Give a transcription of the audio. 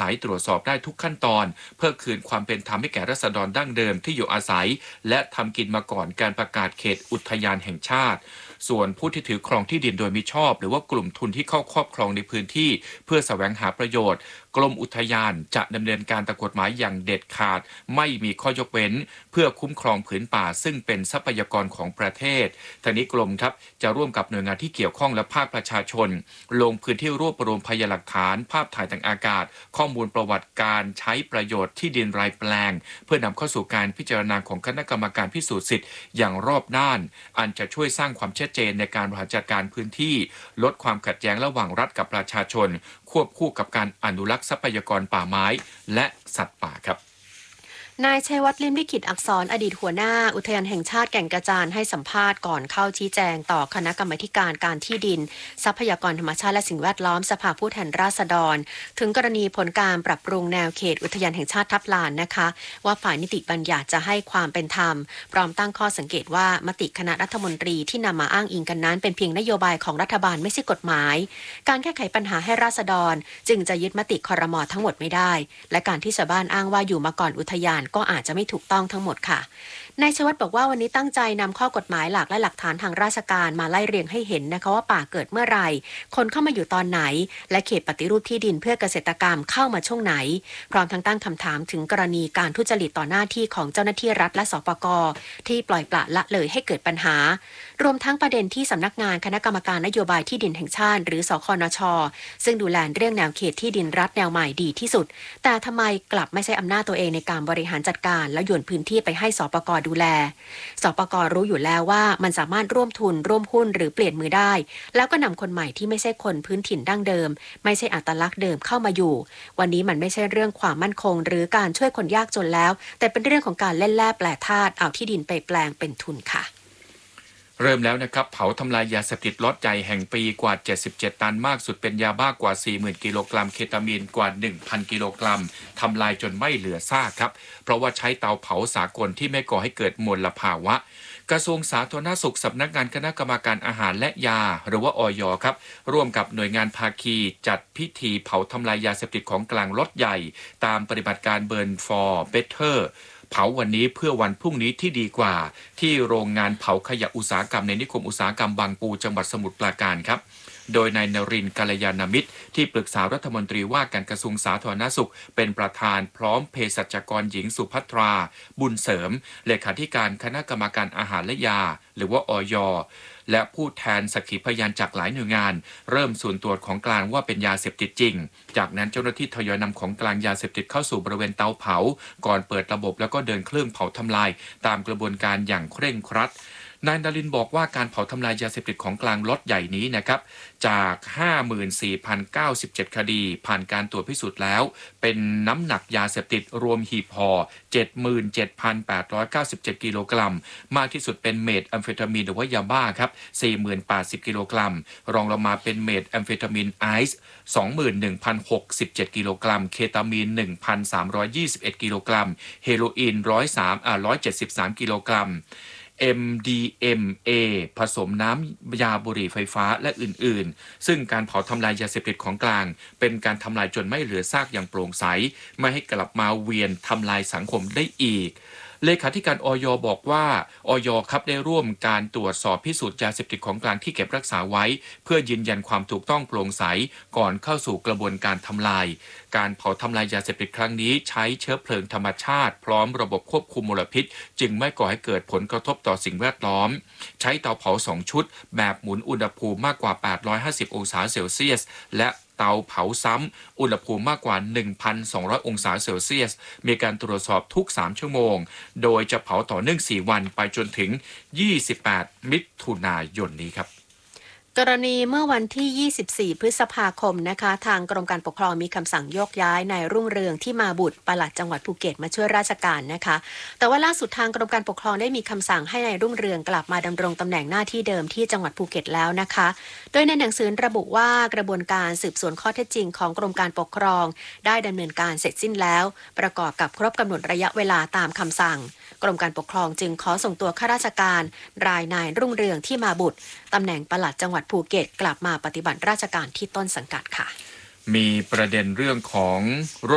ยตรวจสอบได้ทุกขั้นตอนเพื่อคืนความเป็นธรรมให้แก่ราษฎรดั้งเดิมที่อยู่อาศัยและทำกินมาก่อนการประกาศเขตอุทยานแห่งชาติส่วนผู้ที่ถือครองที่ดินโดยมิชอบหรือว่ากลุ่มทุนที่เข้าครอบครองในพื้นที่เพื่อแสวงหาประโยชน์กรมอุทยานจะดำเนินการตามกฎหมายอย่างเด็ดขาดไม่มีข้อยกเว้นเพื่อคุ้มครองผืนป่าซึ่งเป็นทรัพยากรของประเทศทางนี้กรมครับจะร่วมกับหน่วยงานที่เกี่ยวข้องและภาคประชาชนลงพื้นที่รวบรวมพยานหลักฐานภาพถ่ายทางอากาศข้อมูลประวัติการใช้ประโยชน์ที่ดินรายแปลงเพื่อนำเข้าสู่การพิจารณาของคณะกรรมการพิสูจน์สิทธิ์อย่างรอบด้านอันจะช่วยสร้างความชัดเจนในการบริหารจัดการพื้นที่ลดความขัดแย้งระหว่างรัฐกับประชาชนควบคู่กับการอนุรักษ์ทรัพยากรป่าไม้และสัตว์ป่าครับนายชัยวัฒน์ ลิมลิขิตอักษรอดีตหัวหน้าอุทยานแห่งชาติแก่งกระจานให้สัมภาษณ์ก่อนเข้าชี้แจงต่อคณะกรรมาการที่ดินทรัพยากรธรรมชาติและสิ่งแวดล้อมสภาผู้แทนราษฎรถึงกรณีผลการปรับปรุงแนวเขตอุทยานแห่งชาติทับลานนะคะว่าฝ่ายนิติบัญญัติจะให้ความเป็นธรรมพร้อมตั้งข้อสังเกตว่ามติคณะรัฐมนตรีที่นำมาอ้างอิงกันนั้นเป็นเพียงนโยบายของรัฐบาลไม่ใช่กฎหมายการแก้ไขปัญหาให้ราษฎรจึงจะยึดมติครม.ทั้งหมดไม่ได้และการที่ชาวบ้านอ้างว่าอยู่มาก่อนอุทยานก็อาจจะไม่ถูกต้องทั้งหมดค่ะนายชวัฒน์บอกว่าวันนี้ตั้งใจนำข้อกฎหมายหลักและหลักฐานทางราชการมาไล่เรียงให้เห็นนะคะว่าป่าเกิดเมื่อไหร่คนเข้ามาอยู่ตอนไหนและเขตปฏิรูปที่ดินเพื่อเกษตรกรรมเข้ามาช่วงไหนพร้อมทั้งตั้งคำถามถึงกรณีการทุจริตต่อหน้าที่ของเจ้าหน้าที่รัฐและสปก.ที่ปล่อยปละละเลยให้เกิดปัญหารวมทั้งประเด็นที่สำนักงานคณะกรรมการนโยบายที่ดินแห่งชาติหรือสคนช.ซึ่งดูแลเรื่องแนวเขตที่ดินรัฐแนวใหม่ดีที่สุดแต่ทำไมกลับไม่ใช่อำนาจตัวเองในการบริหารจัดการและโยนพื้นที่ไปให้สปก.ดูแลสปก.รู้อยู่แล้วว่ามันสามารถร่วมทุนร่วมหุ้นหรือเปลี่ยนมือได้แล้วก็นำคนใหม่ที่ไม่ใช่คนพื้นถิ่นดั้งเดิมไม่ใช่อัตลักษณ์เดิมเข้ามาอยู่วันนี้มันไม่ใช่เรื่องความมั่นคงหรือการช่วยคนยากจนแล้วแต่เป็นเรื่องของการเล่นแร่แปรธาตุเอาที่ดินไปแปลงเป็นทุนค่ะเริ่มแล้วนะครับเผาทำลายยาเสพติดล็อตใหญ่แห่งปีกว่า77ตันมากสุดเป็นยาบ้ากว่า 40,000 กิโลกรัมเคตามีนกว่า 1,000 กิโลกรัมทำลายจนไม่เหลือซากครับเพราะว่าใช้เตาเผาสากลที่ไม่ก่อให้เกิดมลภาวะกระทรวงสาธารณสุขสำนักงานคณะกรรมการอาหารและยาหรือว่าอย.ครับร่วมกับหน่วยงานภาคีจัดพิธีเผาทำลายยาเสพติดของกลางล็อตใหญ่ตามปฏิบัติการ Burn for Betterเผาวันนี้เพื่อวันพรุ่งนี้ที่ดีกว่าที่โรงงานเผาขยะอุตสาหกรรมในนิคมอุตสาหกรรมบางปูจังหวัดสมุทรปราการครับโดยนายนรินทร์กัลยาณมิตรที่ปรึกษารัฐมนตรีว่าการกระทรวงสาธารณสุขเป็นประธานพร้อมเภสัชกรหญิงสุภัทราบุญเสริมเลขาธิการคณะกรรมการอาหารและยาหรือว่าอย.และผู้แทนสักขีพยานจากหลายหน่วยงานเริ่มส่วนตรวจของกลางว่าเป็นยาเสพติดจริงจากนั้นเจ้าหน้าที่ทยอยนำของกลางยาเสพติดเข้าสู่บริเวณเตาเผาก่อนเปิดระบบแล้วก็เดินเครื่องเผาทำลายตามกระบวนการอย่างเคร่งครัดนายนรินทร์บอกว่าการเผาทำลายยาเสพติดของกลางล็อตใหญ่นี้นะครับจาก 54,097 คดีผ่านการตรวจพิสูจน์แล้วเป็นน้ำหนักยาเสพติดรวมหีบห่อ 77,897 กิโลกรัมมากที่สุดเป็นเมทแอมเฟตามีนหรือว่ายาบ้าครับ 40,080 กิโลกรัมรองลงมาเป็นเมทแอมเฟตามีนไอซ์ 21,067 กิโลกรัมเคตามีน 1,321 กิโลกรัมเฮโรอีน173 กิโลกรัมMDMA ผสมน้ำยาบุหรี่ไฟฟ้าและอื่นๆซึ่งการเผาทำลายยาเสพติดของกลางเป็นการทำลายจนไม่เหลือซากอย่างโปร่งใสไม่ให้กลับมาเวียนทำลายสังคมได้อีกเลขาธิการอย.บอกว่าอย.ครับได้ร่วมการตรวจสอบพิสูจน์ยาเสพติดของกลางที่เก็บรักษาไว้เพื่อยืนยันความถูกต้องโปร่งใสก่อนเข้าสู่กระบวนการทำลายการเผาทำลายยาเสพติดครั้งนี้ใช้เชื้อเพลิงธรรมชาติพร้อมระบบควบคุมมลพิษจึงไม่ก่อให้เกิดผลกระทบต่อสิ่งแวดล้อมใช้เตาเผา2ชุดแบบหมุนอุณหภูมิมากกว่า850องศาเซลเซียสและเตาเผาซ้ำอุณหภูมิมากกว่า 1,200 องศาเซลเซียสมีการตรวจสอบทุก3ชั่วโมงโดยจะเผาต่อเนื่อง4วันไปจนถึง28มิถุนายนนี้ครับกรณีเมื่อวันที่ 24 พฤษภาคมนะคะทางกรมการปกครองมีคำสั่งโยกย้ายนายรุ่งเรืองที่มาบุตรปลัดจังหวัดภูเก็ตมาช่วยราชการนะคะแต่ว่าล่าสุดทางกรมการปกครองได้มีคำสั่งให้นายรุ่งเรืองกลับมาดำรงตำแหน่งหน้าที่เดิมที่จังหวัดภูเก็ตแล้วนะคะโดยในหนังสือระบุว่ากระบวนการสืบสวนข้อเท็จจริงของกรมการปกครองได้ดำเนินการเสร็จสิ้นแล้วประกอบกับครบกำหนดระยะเวลาตามคำสั่งกรมการปกครองจึงขอส่งตัวข้าราชการรายนายรุ่งเรืองที่มาบุตรตำแหน่งปลัดจังหวัดภูเก็ตกลับมาปฏิบัติราชการที่ต้นสังกัดค่ะมีประเด็นเรื่องของรถ